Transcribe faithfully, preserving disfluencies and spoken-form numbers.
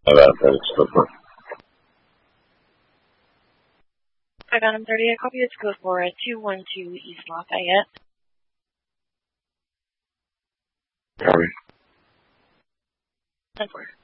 Nevada, it's code four. five Adam thirty, I copy it's code for two one two East Lafayette. Copy. ten four.